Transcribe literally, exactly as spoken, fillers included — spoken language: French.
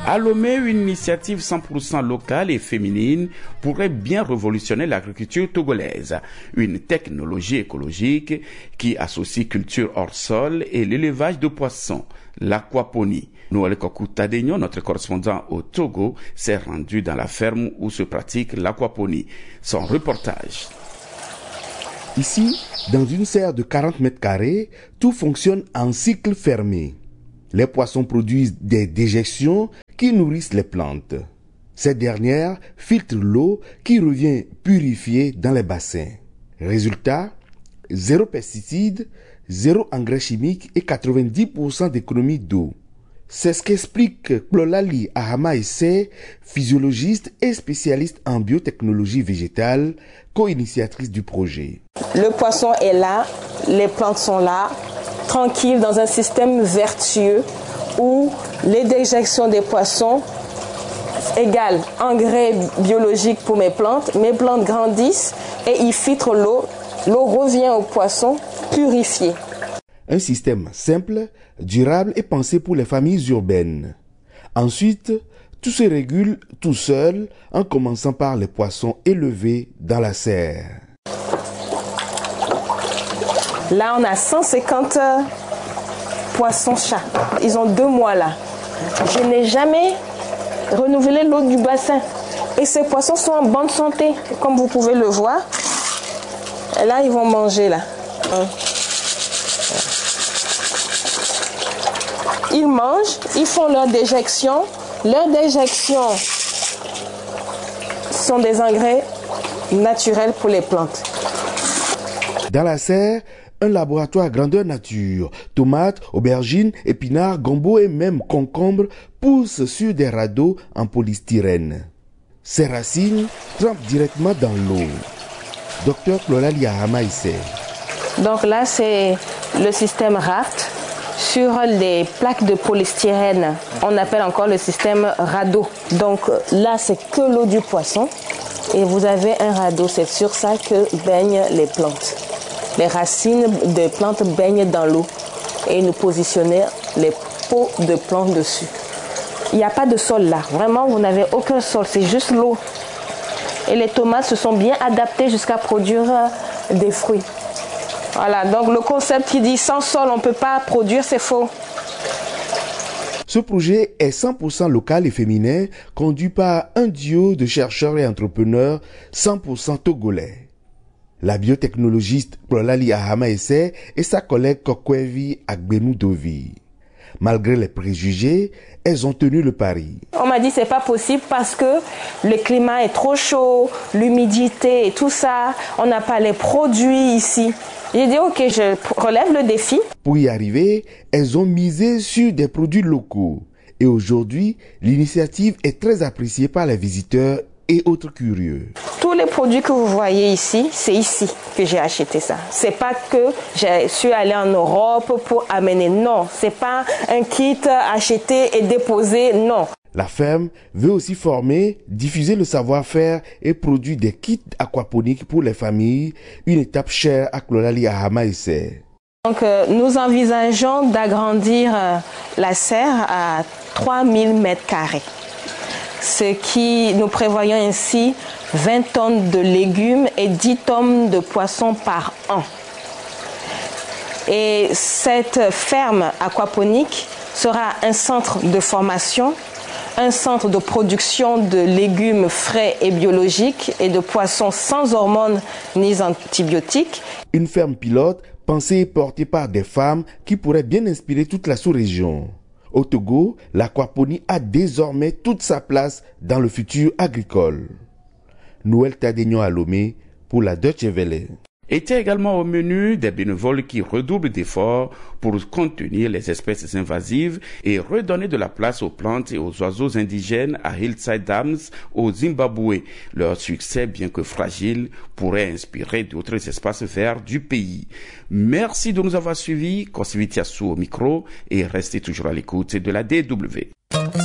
À Lomé, une initiative cent pour cent locale et féminine pourrait bien révolutionner l'agriculture togolaise. Une technologie écologique qui associe culture hors sol et l'élevage de poissons, l'aquaponie. Noël Kokou-Tadegno, notre correspondant au Togo, s'est rendu dans la ferme où se pratique l'aquaponie. Son reportage. Ici, dans une serre de quarante mètres carrés, tout fonctionne en cycle fermé. Les poissons produisent des déjections qui nourrissent les plantes. Ces dernières filtrent l'eau qui revient purifiée dans les bassins. Résultat, zéro pesticides, zéro engrais chimiques et quatre-vingt-dix pour cent d'économie d'eau. C'est ce qu'explique Plolali Ahama Issé, physiologiste et spécialiste en biotechnologie végétale, co-initiatrice du projet. Le poisson est là, les plantes sont là, tranquilles dans un système vertueux où les déjections des poissons égale engrais biologique pour mes plantes. Mes plantes grandissent et ils filtrent l'eau. L'eau revient aux poissons purifiée. Un système simple, durable et pensé pour les familles urbaines. Ensuite, tout se régule tout seul en commençant par les poissons élevés dans la serre. Là, on a cent cinquante poissons-chats. Ils ont deux mois là. Je n'ai jamais renouvelé l'eau du bassin. Et ces poissons sont en bonne santé, comme vous pouvez le voir. Et là, ils vont manger là. Ils mangent, ils font leur déjection. Leurs déjections sont des engrais naturels pour les plantes. Dans la serre, un laboratoire grandeur nature. Tomates, aubergines, épinards, gombo et même concombres poussent sur des radeaux en polystyrène. Ces racines trempent directement dans l'eau. Docteur Plolali Ahama Issé. Donc là, c'est le système raft sur les plaques de polystyrène. On appelle encore le système radeau. Donc là, c'est que l'eau du poisson. Et vous avez un radeau, c'est sur ça que baignent les plantes. Les racines des plantes baignent dans l'eau et nous positionnons les pots de plantes dessus. Il n'y a pas de sol là. Vraiment, vous n'avez aucun sol, c'est juste l'eau. Et les tomates se sont bien adaptées jusqu'à produire des fruits. Voilà, donc le concept qui dit sans sol, on ne peut pas produire, c'est faux. Ce projet est cent pour cent local et féminin, conduit par un duo de chercheurs et entrepreneurs cent pour cent togolais. La biotechnologiste Plolali Ahama Issé et sa collègue Kokwevi Agbenou Dovi. Malgré les préjugés, elles ont tenu le pari. On m'a dit c'est pas possible parce que le climat est trop chaud, l'humidité et tout ça, on n'a pas les produits ici. J'ai dit ok, je relève le défi. Pour y arriver, elles ont misé sur des produits locaux. Et aujourd'hui, l'initiative est très appréciée par les visiteurs et autres curieux. Tous les produits que vous voyez ici, c'est ici que j'ai acheté ça. C'est pas que je suis allée en Europe pour amener. Non, c'est pas un kit acheté et déposé. Non. La ferme veut aussi former, diffuser le savoir-faire et produire des kits aquaponiques pour les familles, une étape chère à Plolali Ahama Issé. Donc, euh, nous envisageons d'agrandir euh, la serre à trois mille mètres carrés. Ce qui, nous prévoyons ainsi vingt tonnes de légumes et dix tonnes de poissons par an. Et cette ferme aquaponique sera un centre de formation, un centre de production de légumes frais et biologiques et de poissons sans hormones ni antibiotiques. Une ferme pilote pensée et portée par des femmes qui pourraient bien inspirer toute la sous-région. Au Togo, l'aquaponie a désormais toute sa place dans le futur agricole. Noël Tadegno à Lomé pour la Deutsche Welle. Était également au menu des bénévoles qui redoublent d'efforts pour contenir les espèces invasives et redonner de la place aux plantes et aux oiseaux indigènes à Hillside Dams au Zimbabwe. Leur succès, bien que fragile, pourrait inspirer d'autres espaces verts du pays. Merci de nous avoir suivis. Kosivitiasu au micro et restez toujours à l'écoute de la D W.